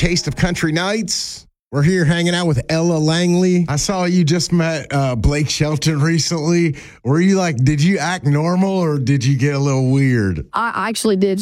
Taste of Country Nights. We're here hanging out with Ella Langley. I saw you just met Blake Shelton recently. Were you did you act normal or did you get a little weird? I actually did